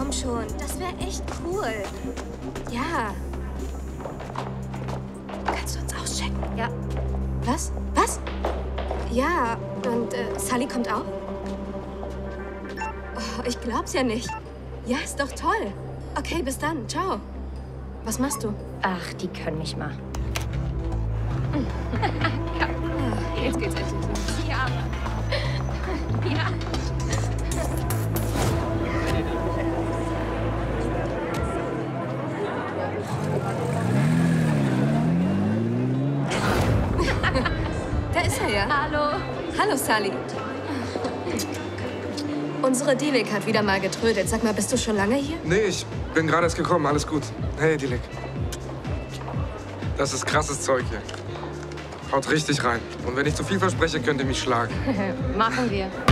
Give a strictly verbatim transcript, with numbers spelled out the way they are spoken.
komm schon. Das wäre echt cool. Ja. Kannst du uns auschecken? Ja. Was? Was? Ja, und äh, Sully kommt auch? Oh, ich glaub's ja nicht. Ja, ist doch toll. Okay, bis dann. Ciao. Was machst du? Ach, die können mich mal. Ja. Jetzt geht's endlich los. Ja. Ja. Da ist er ja. Hallo. Hallo, Sully. Unsere Dilek hat wieder mal getrödet. Sag mal, bist du schon lange hier? Nee, ich bin gerade erst gekommen. Alles gut. Hey, Dilek. Das ist krasses Zeug hier. Haut richtig rein. Und wenn ich zu viel verspreche, könnt ihr mich schlagen. Machen wir.